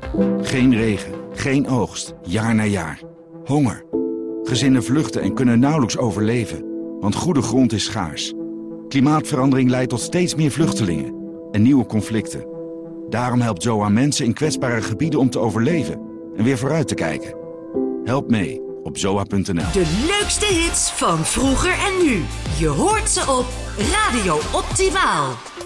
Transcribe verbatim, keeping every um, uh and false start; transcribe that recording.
Geen regen, geen oogst, jaar na jaar. Honger. Gezinnen vluchten en kunnen nauwelijks overleven, want goede grond is schaars. Klimaatverandering leidt tot steeds meer vluchtelingen en nieuwe conflicten. Daarom helpt Z O A mensen in kwetsbare gebieden om te overleven en weer vooruit te kijken. Help mee op zoa punt n l. De leukste hits van vroeger en nu. Je hoort ze op Radio Optimaal.